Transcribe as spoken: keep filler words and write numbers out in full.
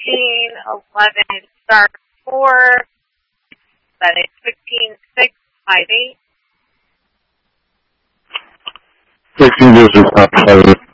fifteen eleven star four. That is fifteen six five eight. Sixteen zero six five eight.